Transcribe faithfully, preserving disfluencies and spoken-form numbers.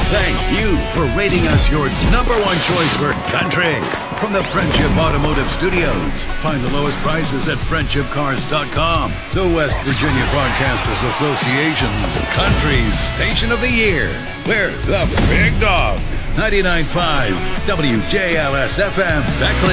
Thank you for rating us your number one choice for country. From the Friendship Automotive Studios, find the lowest prices at friendship cars dot com. The West Virginia Broadcasters Association's Country Station of the Year. We're the Big Dog. ninety-nine point five W J L S F M, Beckley.